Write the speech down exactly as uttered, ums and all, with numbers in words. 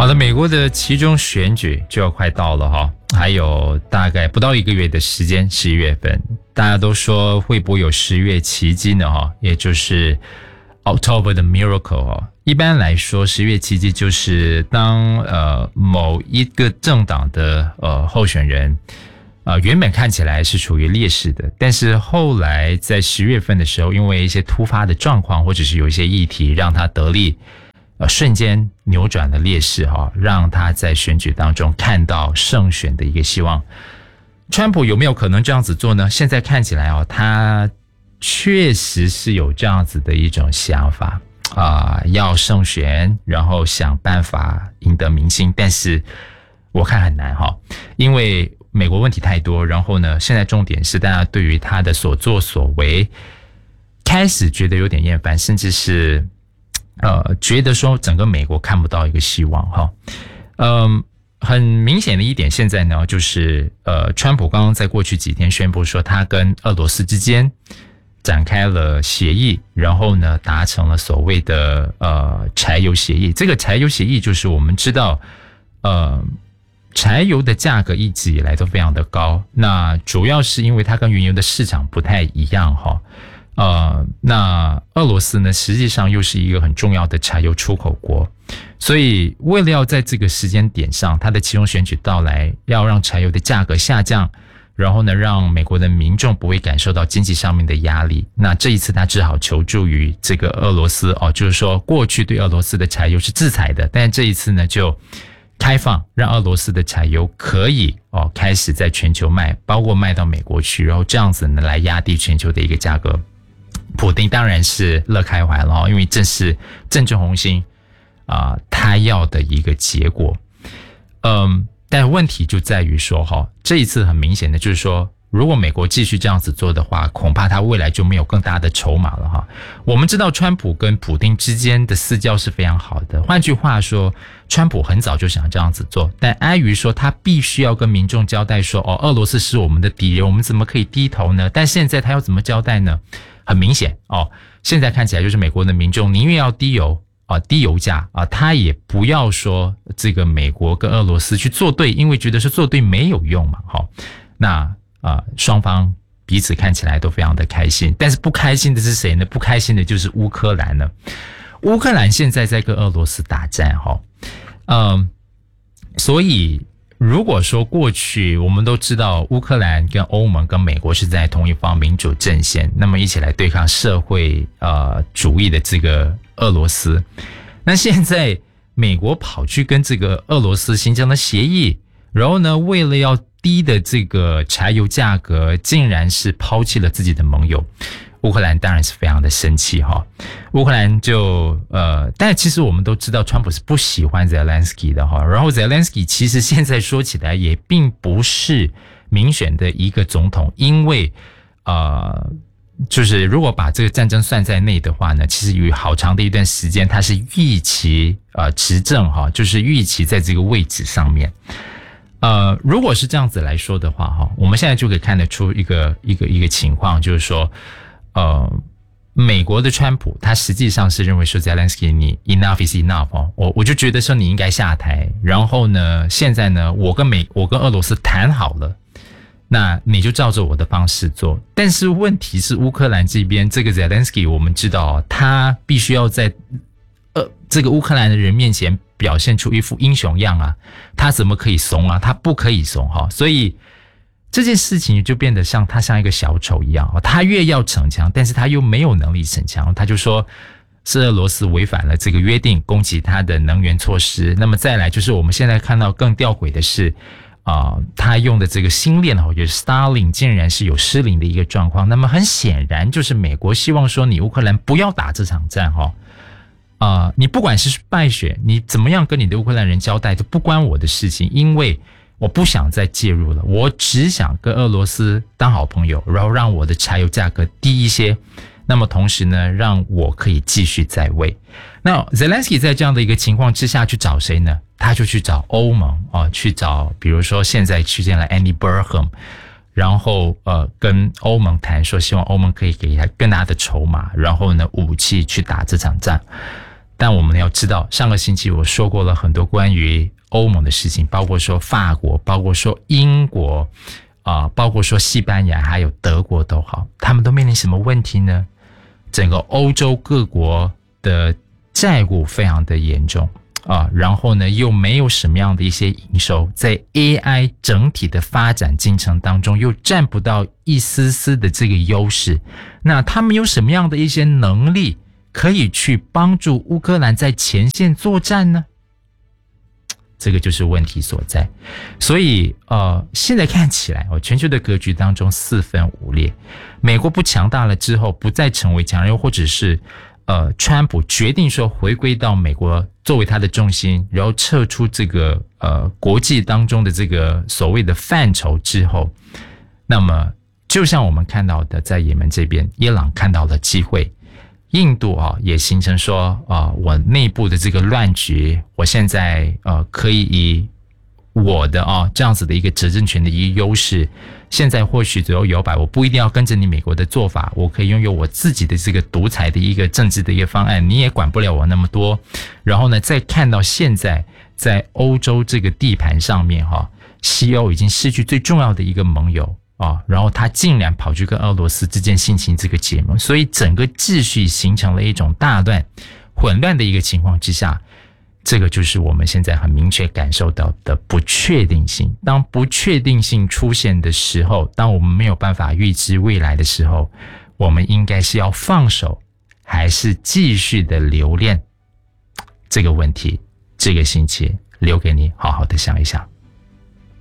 好的，美国的期中选举就要快到了哈，还有大概不到一个月的时间，十一月份，大家都说会不会有十月奇迹呢哈，也就是 October 的 Miracle 哈。一般来说，十月奇迹就是当呃某一个政党的呃候选人呃原本看起来是处于劣势的，但是后来在十月份的时候，因为一些突发的状况或者是有一些议题让他得利，呃瞬间扭转了劣势哈，让他在选举当中看到胜选的一个希望。川普有没有可能这样子做呢？现在看起来哦，他确实是有这样子的一种想法。啊、呃，要胜选，然后想办法赢得民心，但是我看很难哈，因为美国问题太多，然后呢，现在重点是大家对于他的所作所为开始觉得有点厌烦，甚至是呃觉得说整个美国看不到一个希望哈。嗯，很明显的一点，现在呢就是呃，川普刚刚在过去几天宣布说，他跟俄罗斯之间展开了协议，然后呢达成了所谓的呃柴油协议。这个柴油协议就是我们知道呃柴油的价格一直以来都非常的高，那主要是因为它跟原油的市场不太一样哈。呃那俄罗斯呢实际上又是一个很重要的柴油出口国，所以为了要在这个时间点上，它的期中选举到来，要让柴油的价格下降，然后呢，让美国的民众不会感受到经济上面的压力。那这一次他只好求助于这个俄罗斯哦，就是说过去对俄罗斯的柴油是制裁的，但这一次呢就开放，让俄罗斯的柴油可以哦开始在全球卖，包括卖到美国去，然后这样子呢来压低全球的一个价格。普丁当然是乐开怀了哦，因为这是政治红心啊、呃、他要的一个结果。嗯。但问题就在于说哈，这一次很明显的就是说，如果美国继续这样子做的话，恐怕他未来就没有更大的筹码了哈。我们知道川普跟普丁之间的私交是非常好的，换句话说，川普很早就想这样子做，但碍于说他必须要跟民众交代说，哦，俄罗斯是我们的敌人，我们怎么可以低头呢？但现在他要怎么交代呢？很明显哦，现在看起来就是美国的民众宁愿要低油啊，低油价啊，他也不要说这个美国跟俄罗斯去作对，因为觉得是作对没有用嘛，好，那啊双方彼此看起来都非常的开心，但是不开心的是谁呢？不开心的就是乌克兰呢。乌克兰现在在跟俄罗斯打战哈，嗯，所以如果说过去我们都知道乌克兰跟欧盟跟美国是在同一方民主阵线，那么一起来对抗社会呃主义的这个俄罗斯，那现在美国跑去跟这个俄罗斯形成了协议，然后呢为了要低的这个柴油价格，竟然是抛弃了自己的盟友，乌克兰当然是非常的生气哈。乌克兰就呃，但其实我们都知道川普是不喜欢 Zelensky 的哈，然后 Zelensky 其实现在说起来也并不是民选的一个总统，因为呃就是如果把这个战争算在内的话呢，其实有好长的一段时间他是预期呃执政哈，就是预期在这个位置上面。呃，如果是这样子来说的话哈，我们现在就可以看得出一个一个一个情况，就是说呃美国的川普他实际上是认为说 Zelensky 你 enough is enough 哦，我我就觉得说你应该下台，然后呢现在呢我跟美我跟俄罗斯谈好了，那你就照着我的方式做。但是问题是乌克兰这边这个 Zelensky 我们知道他必须要在呃这个乌克兰的人面前表现出一副英雄样啊，他怎么可以怂啊？他不可以怂哈，所以这件事情就变得像他像一个小丑一样，他越要逞强，但是他又没有能力逞强，他就说是俄罗斯违反了这个约定，攻击他的能源措施。那么再来就是我们现在看到更吊诡的是啊、呃，他用的这个星链哈，就是 Starlink 竟然是有失灵的一个状况。那么很显然就是美国希望说你乌克兰不要打这场战哈。啊、呃，你不管是败选，你怎么样跟你的乌克兰人交代都不关我的事情，因为我不想再介入了，我只想跟俄罗斯当好朋友，然后让我的柴油价格低一些，那么同时呢，让我可以继续在位。那 Zelensky 在这样的一个情况之下去找谁呢？他就去找欧盟啊，去找比如说现在去见了 Andy Burnham， 然后呃跟欧盟谈说，希望欧盟可以给他更大的筹码，然后呢武器去打这场战。 但我们要知道，上个星期我说过了很多关于欧盟的事情，包括说法国，包括说英国，啊、呃，包括说西班牙，还有德国都好，他们都面临什么问题呢？整个欧洲各国的债务非常的严重啊，然后呢，又没有什么样的一些营收，在 A I 整体的发展进程当中，又占不到一丝丝的这个优势。那他们有什么样的一些能力？可以去帮助乌克兰在前线作战呢？这个就是问题所在。所以呃，现在看起来哦，全球的格局当中四分五裂。美国不强大了之后，不再成为强人，或者是呃，川普决定说回归到美国作为他的重心，然后撤出这个呃国际当中的这个所谓的范畴之后，那么就像我们看到的，在也门这边，伊朗看到了机会。印度啊，也形成说啊，我内部的这个乱局，我现在呃可以以我的啊这样子的一个执政权的一个优势，现在或许左右摇摆，我不一定要跟着你美国的做法，我可以拥有我自己的这个独裁的一个政治的一个方案，你也管不了我那么多。然后呢，再看到现在在欧洲这个地盘上面哈、啊，西欧已经失去最重要的一个盟友。啊，然后他竟然跑去跟俄罗斯之间进行这个结盟，所以整个秩序形成了一种大乱、混乱的一个情况之下，这个就是我们现在很明确感受到的不确定性。当不确定性出现的时候，当我们没有办法预知未来的时候，我们应该是要放手，还是继续的留恋？这个问题，这个星期留给你好好的想一想。